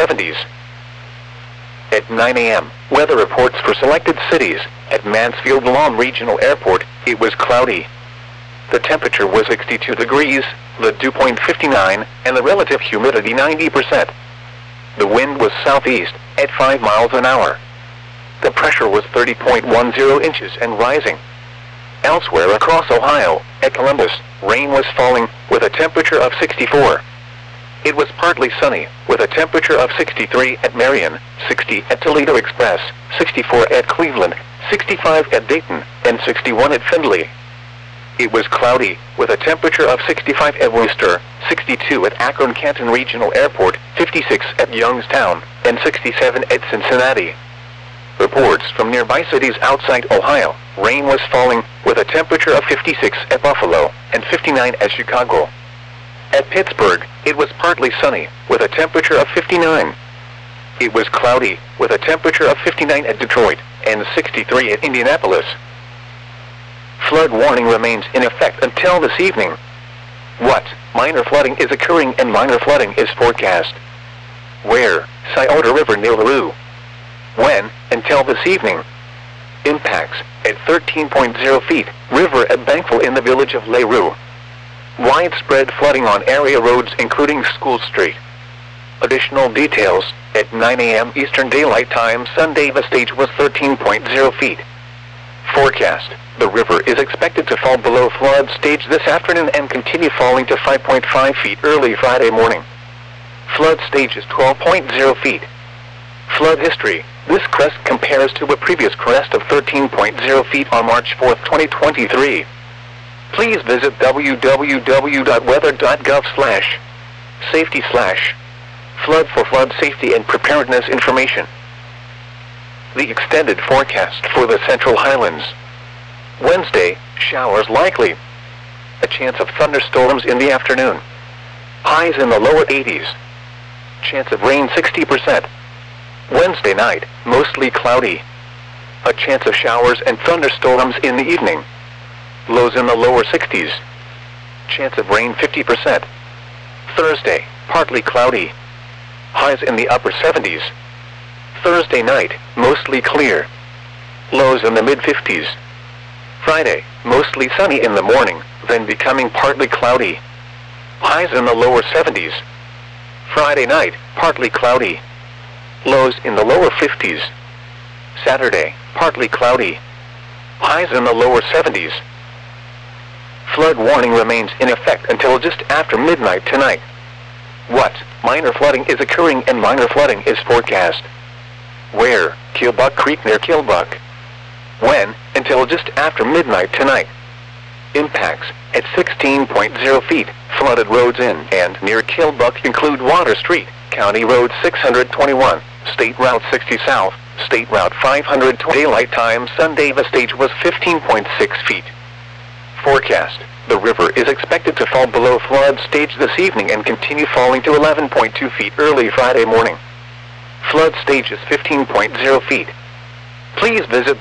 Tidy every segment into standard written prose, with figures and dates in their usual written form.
70s. At 9 a.m., weather reports for selected cities. At Mansfield Lawn Regional Airport, it was cloudy. The temperature was 62 degrees, the dew point 59, and the relative humidity 90%. The wind was southeast, at 5 miles an hour. The pressure was 30.10 inches and rising. Elsewhere across Ohio, at Columbus, rain was falling, with a temperature of 64. It was partly sunny, with a temperature of 63 at Marion, 60 at Toledo Express, 64 at Cleveland, 65 at Dayton, and 61 at Findlay. It was cloudy, with a temperature of 65 at Worcester, 62 at Akron-Canton Regional Airport, 56 at Youngstown, and 67 at Cincinnati. Reports from nearby cities outside Ohio, rain was falling, with a temperature of 56 at Buffalo, and 59 at Chicago. At Pittsburgh, it was partly sunny, with a temperature of 59. It was cloudy, with a temperature of 59 at Detroit, and 63 at Indianapolis. Flood warning remains in effect until this evening. What? Minor flooding is occurring and minor flooding is forecast. Where? Scioto River near LaRue. When? Until this evening. Impacts, at 13.0 feet, river at Bankville in the village of LaRue. Widespread flooding on area roads including School Street. Additional details, at 9 a.m. Eastern Daylight Time Sunday the stage was 13.0 feet. Forecast, the river is expected to fall below flood stage this afternoon and continue falling to 5.5 feet early Friday morning. Flood stage is 12.0 feet. Flood history, this crest compares to a previous crest of 13.0 feet on March 4, 2023. Please visit www.weather.gov/safety/flood for flood safety and preparedness information. The extended forecast for the Central Highlands. Wednesday, showers likely. A chance of thunderstorms in the afternoon. Highs in the lower 80s. Chance of rain 60%. Wednesday night, mostly cloudy. A chance of showers and thunderstorms in the evening. Lows in the lower 60s. Chance of rain 50%. Thursday, partly cloudy. Highs in the upper 70s. Thursday night, mostly clear. Lows in the mid-50s. Friday, mostly sunny in the morning, then becoming partly cloudy. Highs in the lower 70s. Friday night, partly cloudy. Lows in the lower 50s. Saturday, partly cloudy. Highs in the lower 70s. Flood warning remains in effect until just after midnight tonight. What? Minor flooding is occurring and minor flooding is forecast. Where? Killbuck Creek near Killbuck. When? Until just after midnight tonight. Impacts, at 16.0 feet, flooded roads in and near Killbuck include Water Street, County Road 621, State Route 60 South, State Route 520. Daylight time Sunday the stage was 15.6 feet. Forecast, the river is expected to fall below flood stage this evening and continue falling to 11.2 feet early Friday morning. Flood stage is 15.0 feet. Please visit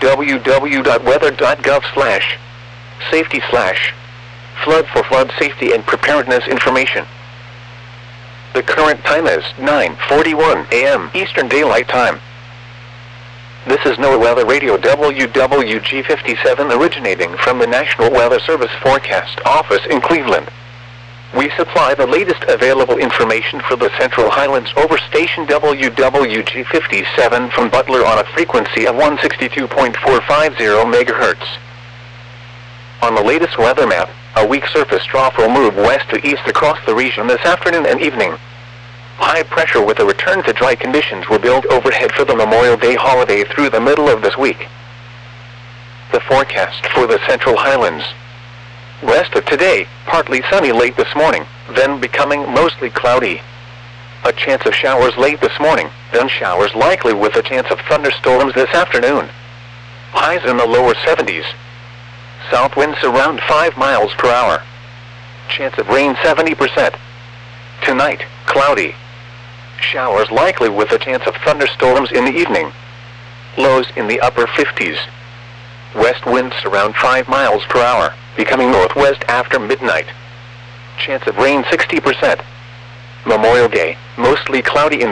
www.weather.gov/safety/flood for flood safety and preparedness information. The current time is 9:41 a.m. Eastern Daylight Time. This is NOAA Weather Radio WWG57 originating from the National Weather Service Forecast Office in Cleveland. We supply the latest available information for the Central Highlands over station WWG57 from Butler on a frequency of 162.450 MHz. On the latest weather map, a weak surface trough will move west to east across the region this afternoon and evening. High pressure with a return to dry conditions will build overhead for the Memorial Day holiday through the middle of this week. The forecast for the Central Highlands. Rest of today, partly sunny late this morning, then becoming mostly cloudy. A chance of showers late this morning, then showers likely with a chance of thunderstorms this afternoon. Highs in the lower 70s. South winds around 5 miles per hour. Chance of rain 70%. Tonight, cloudy. Showers likely with a chance of thunderstorms in the evening. Lows in the upper 50s. West winds around 5 miles per hour, becoming northwest after midnight. Chance of rain 60%. Memorial Day, mostly cloudy in